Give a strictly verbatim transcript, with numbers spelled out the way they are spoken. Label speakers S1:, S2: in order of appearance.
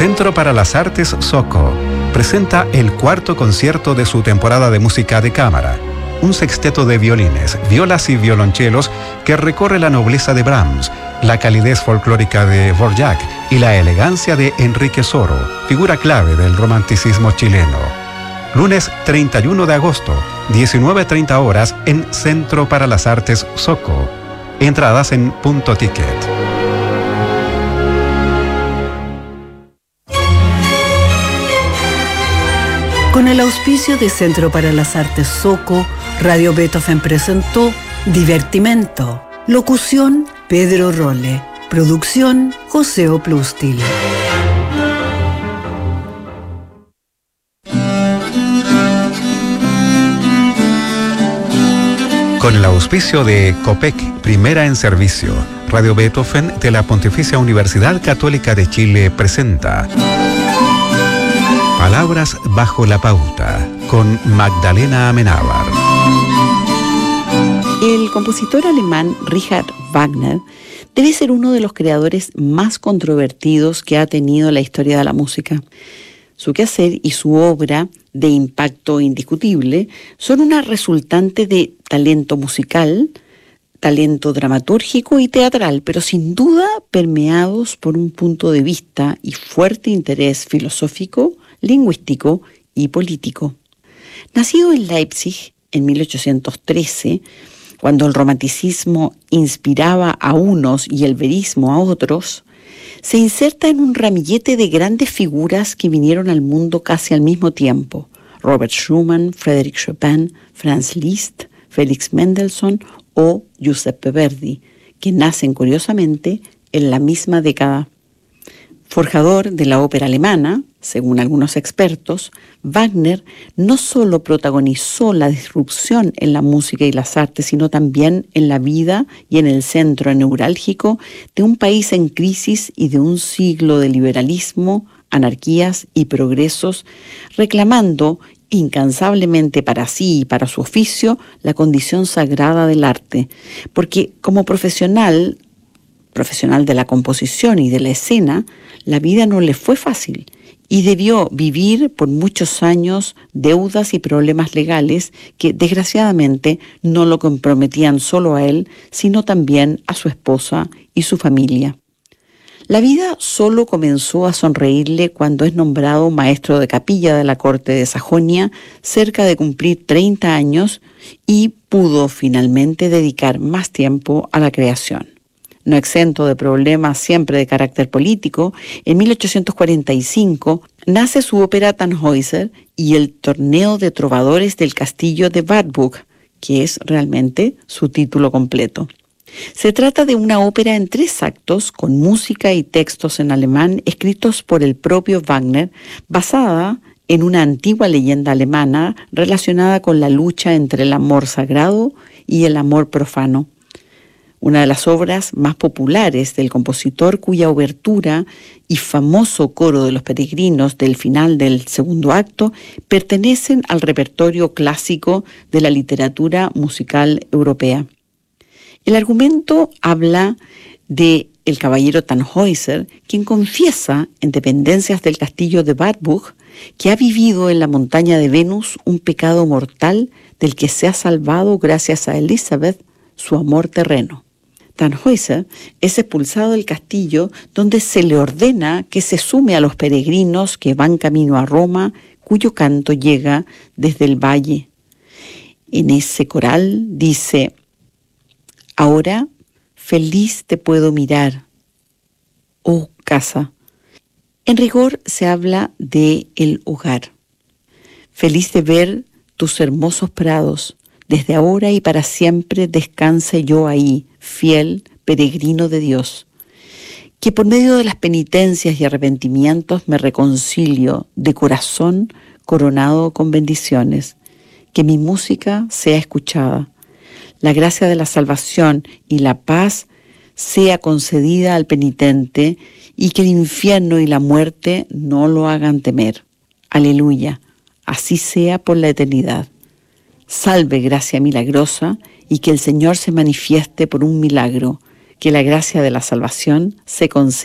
S1: Centro para las Artes Soco presenta el cuarto concierto de su temporada de música de cámara. Un sexteto de violines, violas y violonchelos que recorre la nobleza de Brahms, la calidez folclórica de Dvorak y la elegancia de Enrique Soro, figura clave del romanticismo chileno. Lunes treinta y uno de agosto, diecinueve treinta horas en Centro para las Artes Soco. Entradas en Punto Ticket.
S2: Con el auspicio de Centro para las Artes Soco, Radio Beethoven presentó Divertimento. Locución, Pedro Rolle. Producción, José Oplustil.
S1: Con el auspicio de COPEC, Primera en Servicio, Radio Beethoven de la Pontificia Universidad Católica de Chile presenta Palabras bajo la pauta, con Magdalena Amenábar.
S3: El compositor alemán Richard Wagner debe ser uno de los creadores más controvertidos que ha tenido la historia de la música. Su quehacer y su obra, de impacto indiscutible, son una resultante de talento musical, talento dramatúrgico y teatral, pero sin duda permeados por un punto de vista y fuerte interés filosófico, lingüístico y político. Nacido en Leipzig en mil ochocientos trece, cuando el romanticismo inspiraba a unos y el verismo a otros, se inserta en un ramillete de grandes figuras que vinieron al mundo casi al mismo tiempo: Robert Schumann, Frédéric Chopin, Franz Liszt, Félix Mendelssohn o Giuseppe Verdi, que nacen curiosamente en la misma década. Forjador de la ópera alemana, según algunos expertos, Wagner no solo protagonizó la disrupción en la música y las artes, sino también en la vida y en el centro neurálgico de un país en crisis y de un siglo de liberalismo, anarquías y progresos, reclamando incansablemente para sí y para su oficio la condición sagrada del arte, porque como profesional, profesional de la composición y de la escena, la vida no le fue fácil y debió vivir por muchos años deudas y problemas legales que desgraciadamente no lo comprometían solo a él, sino también a su esposa y su familia. La vida solo comenzó a sonreírle cuando es nombrado maestro de capilla de la corte de Sajonia, cerca de cumplir treinta años, y pudo finalmente dedicar más tiempo a la creación. No exento de problemas siempre de carácter político, en mil ochocientos cuarenta y cinco nace su ópera Tannhäuser y el Torneo de Trovadores del Castillo de Wartburg, que es realmente su título completo. Se trata de una ópera en tres actos con música y textos en alemán escritos por el propio Wagner, basada en una antigua leyenda alemana relacionada con la lucha entre el amor sagrado y el amor profano. Una de las obras más populares del compositor, cuya obertura y famoso coro de los peregrinos del final del segundo acto pertenecen al repertorio clásico de la literatura musical europea. El argumento habla de el caballero Tannhäuser, quien confiesa en dependencias del castillo de Wartburg que ha vivido en la montaña de Venus un pecado mortal del que se ha salvado gracias a Elizabeth, su amor terreno. Tannhäuser es expulsado del castillo, donde se le ordena que se sume a los peregrinos que van camino a Roma, cuyo canto llega desde el valle. En ese coral dice: ahora feliz te puedo mirar, oh casa. En rigor se habla de el hogar. Feliz de ver tus hermosos prados, desde ahora y para siempre descanse yo ahí, fiel peregrino de Dios. Que por medio de las penitencias y arrepentimientos me reconcilio de corazón coronado con bendiciones. Que mi música sea escuchada. La gracia de la salvación y la paz sea concedida al penitente y que el infierno y la muerte no lo hagan temer. Aleluya. Así sea por la eternidad. Salve gracia milagrosa y que el Señor se manifieste por un milagro, que la gracia de la salvación se conceda.